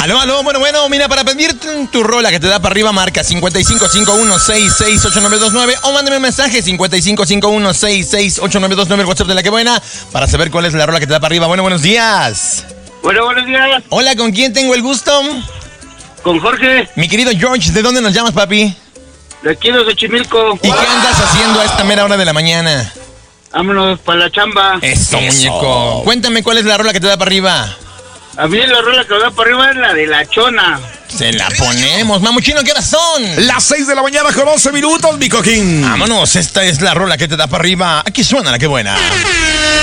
Aló, bueno, mira, para pedirte tu rola que te da para arriba, marca 5551668929 o mándame un mensaje 5551668929, el WhatsApp de La Que Buena, para saber cuál es la rola que te da para arriba. Bueno, buenos días. Bueno, buenos días. Hola, ¿con quién tengo el gusto? Con Jorge, Mi querido George, ¿de dónde nos llamas, papi? de aquí de Xochimilco. ¿Y qué andas haciendo a esta mera hora de la mañana? Vámonos para la chamba. Eso, muñeco. Cuéntame cuál es la rola que te da para arriba. A mí la rola que me da para arriba es la de La Chona. Se la ponemos. Mamuchino, ¿qué horas son? Las 6 de la mañana con 11 minutos, mi cojín. Vámonos, esta es la rola que te da para arriba. Aquí suena La Que Buena.